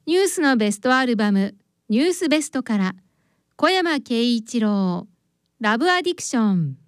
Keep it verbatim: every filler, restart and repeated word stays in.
ニュースのベストアルバムニュースベストから小山慶一郎ラブアディクション。